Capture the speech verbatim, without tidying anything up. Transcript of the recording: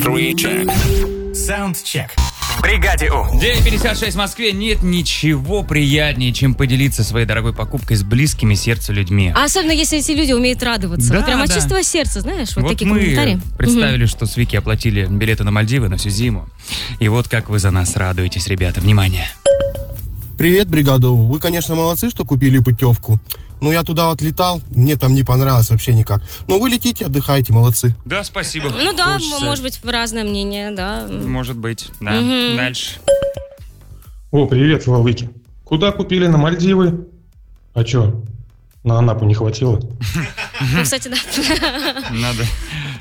Саундчек. В бригаде У. девять пятьдесят шесть в Москве. Нет ничего приятнее, чем поделиться своей дорогой покупкой с близкими сердцу людьми. А особенно, если эти люди умеют радоваться. Да, Вот прямо от да. чистого сердца, знаешь, вот, Вот такие мы комментарии. представили, что с Вики оплатили билеты на Мальдивы на всю зиму. И вот как вы за нас радуетесь, ребята. Внимание. Привет, бригада У. Вы, конечно, молодцы, что купили путевку. Но я туда отлетал, мне там не понравилось вообще никак. Но вы летите, отдыхаете, молодцы. Да, спасибо. Ну да, Хочется. может быть, разное мнение, да. Может быть, да. Мгм. Дальше. О, привет, Валыки. Куда купили? На Мальдивы? А чё, на Анапу не хватило? Ну, кстати, да. Надо